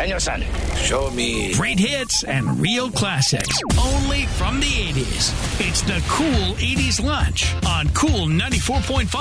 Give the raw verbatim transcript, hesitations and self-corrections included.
Daniel-san, show me. Great hits and real classics. Only from the eighties. It's the Cool eighties Lunch on Cool ninety-four point five.